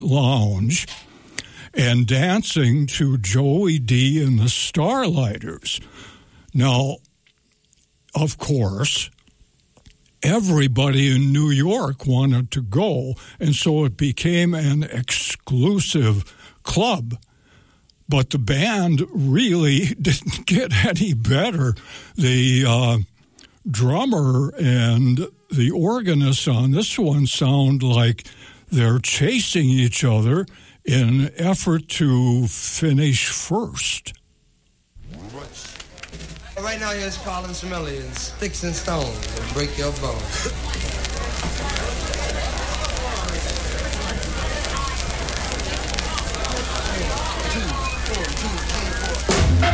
Lounge and dancing to Joey D and the Starlighters. Now, of course, everybody in New York wanted to go, and so it became an exclusive club. But the band really didn't get any better. The drummer and the organist on this one sound like they're chasing each other in an effort to finish first. Right now, here's Carlin Semelians, Sticks and Stones, and Break Your Bones.